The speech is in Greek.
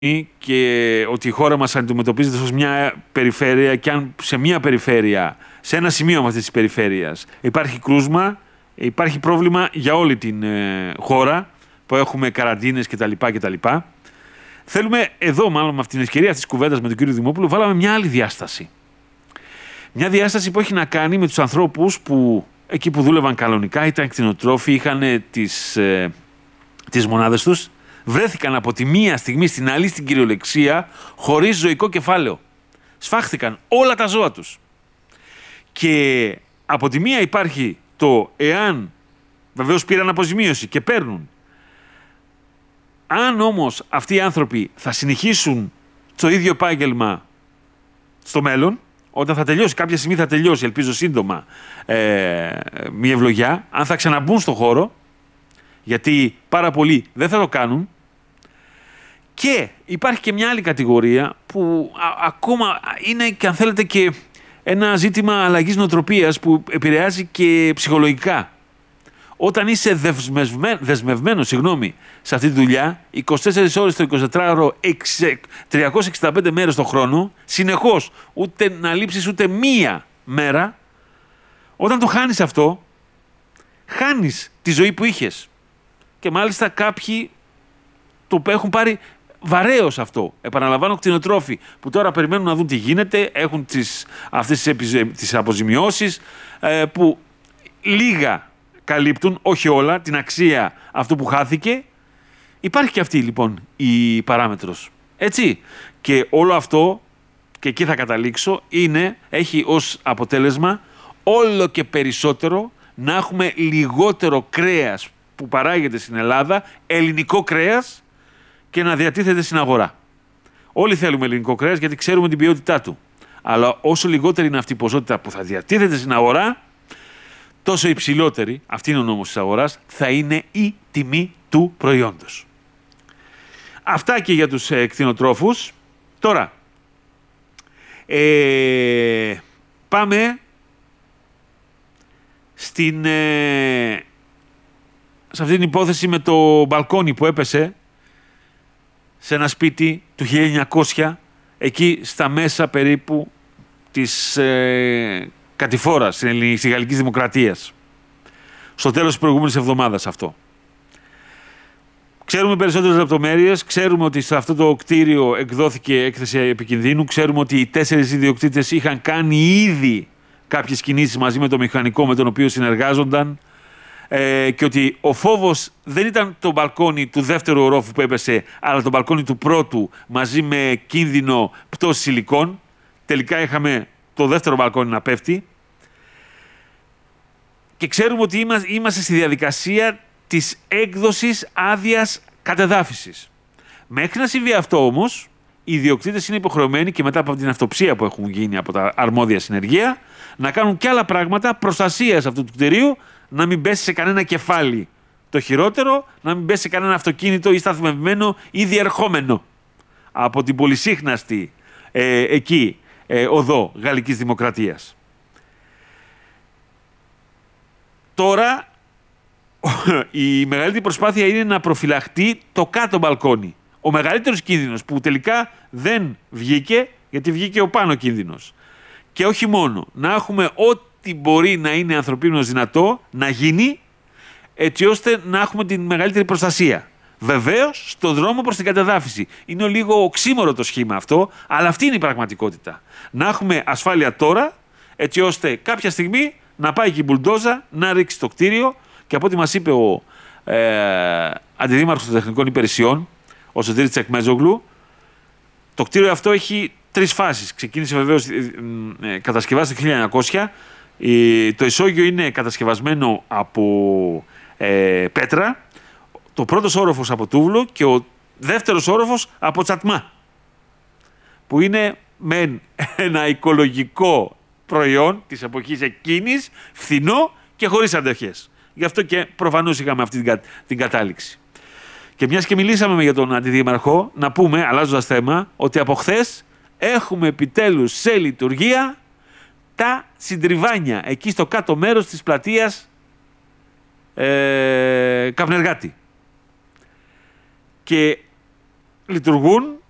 και ότι η χώρα μας αντιμετωπίζεται ως μια περιφέρεια και αν σε μια περιφέρεια, σε ένα σημείο αυτής της περιφέρειας υπάρχει κρούσμα, υπάρχει πρόβλημα για όλη την χώρα που έχουμε καραντίνες κτλ. Θέλουμε εδώ, μάλλον με αυτήν την ευκαιρία αυτής της κουβέντας με τον κύριο Δημόπουλο, βάλαμε μια άλλη διάσταση. Μια διάσταση που έχει να κάνει με τους ανθρώπους που εκεί που δούλευαν κανονικά, ήταν κτηνοτρόφοι, είχαν τις μονάδες τους, βρέθηκαν από τη μία στιγμή στην άλλη, στην κυριολεξία, χωρίς ζωικό κεφάλαιο. Σφάχθηκαν όλα τα ζώα τους. Και από τη μία υπάρχει το εάν βεβαίως πήραν αποζημίωση και παίρνουν. Αν όμως αυτοί οι άνθρωποι θα συνεχίσουν το ίδιο επάγγελμα στο μέλλον, όταν θα τελειώσει, κάποια στιγμή θα τελειώσει, ελπίζω σύντομα, μια ευλογιά, αν θα ξαναμπούν στο χώρο, γιατί πάρα πολλοί δεν θα το κάνουν. Και υπάρχει και μια άλλη κατηγορία που ακόμα είναι, και αν θέλετε, και ένα ζήτημα αλλαγής νοοτροπίας που επηρεάζει και ψυχολογικά. Όταν είσαι δεσμευμένος σε αυτή τη δουλειά, 24 ώρες το 24ωρο, 365 μέρες το χρόνο, συνεχώς, ούτε να λείψεις ούτε μία μέρα, όταν το χάνεις αυτό, χάνεις τη ζωή που είχες. Και μάλιστα κάποιοι το έχουν πάρει βαρέως αυτό. Επαναλαμβάνω, κτηνοτρόφοι που τώρα περιμένουν να δουν τι γίνεται, έχουν αυτές τις αποζημιώσεις που λίγα καλύπτουν, όχι όλα, την αξία αυτού που χάθηκε. Υπάρχει και αυτή λοιπόν η παράμετρος. Έτσι. Και όλο αυτό, και εκεί θα καταλήξω, έχει ως αποτέλεσμα όλο και περισσότερο να έχουμε λιγότερο κρέας που παράγεται στην Ελλάδα, ελληνικό κρέας, και να διατίθεται στην αγορά. Όλοι θέλουμε ελληνικό κρέας γιατί ξέρουμε την ποιότητά του. Αλλά όσο λιγότερη είναι αυτή η ποσότητα που θα διατίθεται στην αγορά, τόσο υψηλότερη, αυτή είναι ο νόμος της αγοράς, θα είναι η τιμή του προϊόντος. Αυτά και για τους κτηνοτρόφους. Τώρα, πάμε σε αυτή την υπόθεση με το μπαλκόνι που έπεσε σε ένα σπίτι του 1900, εκεί στα μέσα περίπου της κατηφόρας της Γαλλικής Δημοκρατίας. Στο τέλος της προηγούμενης εβδομάδας αυτό. Ξέρουμε περισσότερες λεπτομέρειες, ξέρουμε ότι σε αυτό το κτίριο εκδόθηκε έκθεση επικινδύνου, ξέρουμε ότι οι 4 ιδιοκτήτες είχαν κάνει ήδη κάποιες κινήσεις μαζί με το μηχανικό με τον οποίο συνεργάζονταν, και ότι ο φόβος δεν ήταν το μπαλκόνι του δεύτερου ορόφου που έπεσε, αλλά το μπαλκόνι του πρώτου μαζί με κίνδυνο πτώσης υλικών. Τελικά είχαμε το δεύτερο μπαλκόνι να πέφτει. Και ξέρουμε ότι είμαστε στη διαδικασία της έκδοσης άδειας κατεδάφισης. Μέχρι να συμβεί αυτό όμως, οι ιδιοκτήτες είναι υποχρεωμένοι και μετά από την αυτοψία που έχουν γίνει από τα αρμόδια συνεργεία να κάνουν και άλλα πράγματα προστασίας αυτού του κτηρίου, να μην πέσει σε κανένα κεφάλι. Το χειρότερο, να μην πέσει σε κανένα αυτοκίνητο ή σταθμευμένο ή διερχόμενο από την πολυσύχναστη εκεί οδό Γαλλικής Δημοκρατίας. Τώρα η μεγαλύτερη προσπάθεια είναι να προφυλαχτεί το κάτω μπαλκόνι. Ο μεγαλύτερος κίνδυνος που τελικά δεν βγήκε, γιατί βγήκε ο πάνω κίνδυνος. Και όχι μόνο, να έχουμε ό,τι μπορεί να είναι ανθρωπίνως δυνατό να γίνει, έτσι ώστε να έχουμε την μεγαλύτερη προστασία. Βεβαίως, στον δρόμο προς την κατεδάφιση. Είναι λίγο οξύμορο το σχήμα αυτό, αλλά αυτή είναι η πραγματικότητα. Να έχουμε ασφάλεια τώρα, έτσι ώστε κάποια στιγμή να πάει και η μπουλντόζα να ρίξει το κτίριο, και από ό,τι μας είπε ο αντιδήμαρχος των τεχνικών υπηρεσιών, ο Σωτήρης Τσεκμέζογλου, το κτίριο αυτό έχει 3 φάσεις. Ξεκίνησε βεβαίως κατασκευάσει το 1900. Το ισόγειο είναι κατασκευασμένο από πέτρα, το πρώτος όροφος από τούβλο και ο δεύτερος όροφος από τσατμά, που είναι με ένα οικολογικό προϊόν της εποχής εκείνης, φθηνό και χωρίς αντοχές. Γι' αυτό και προφανώς είχαμε αυτή την κατάληξη. Και μιας και μιλήσαμε για τον αντιδήμαρχο, να πούμε, αλλάζοντας θέμα, ότι από χθες έχουμε επιτέλους σε λειτουργία τα συντριβάνια εκεί στο κάτω μέρος της πλατείας Καπνεργάτη. Και λειτουργούν